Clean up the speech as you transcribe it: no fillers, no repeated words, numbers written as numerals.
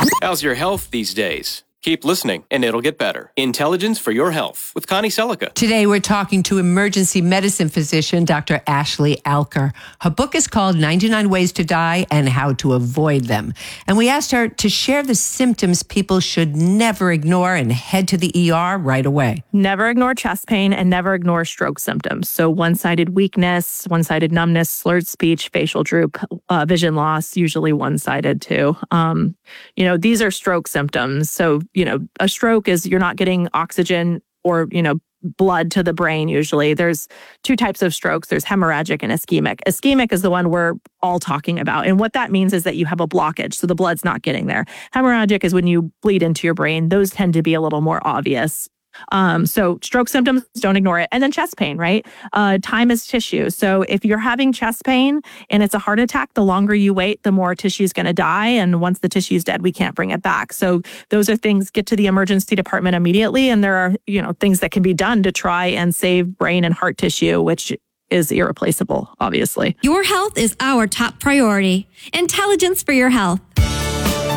How's your health these days? Keep listening, and it'll get better. Intelligence for Your Health with Connie Selica. Today, we're talking to emergency medicine physician, Dr. Ashley Alker. Her book is called 99 Ways to Die and How to Avoid Them. And we asked her to share the symptoms people should never ignore and head to the ER right away. Never ignore chest pain and never ignore stroke symptoms. So one-sided weakness, one-sided numbness, slurred speech, facial droop, vision loss, usually one-sided too. These are stroke symptoms. So, a stroke is you're not getting oxygen or, blood to the brain usually. There's two types of strokes. There's hemorrhagic and ischemic. Ischemic is the one we're all talking about. And what that means is that you have a blockage, so the blood's not getting there. Hemorrhagic is when you bleed into your brain. Those tend to be a little more obvious. So stroke symptoms, don't ignore it. And then chest pain, right? Time is tissue. So if you're having chest pain and it's a heart attack, the longer you wait, the more tissue is going to die. And once the tissue is dead, we can't bring it back. So those are things, get to the emergency department immediately. And there are, things that can be done to try and save brain and heart tissue, which is irreplaceable, obviously. Your health is our top priority. Intelligence for Your Health.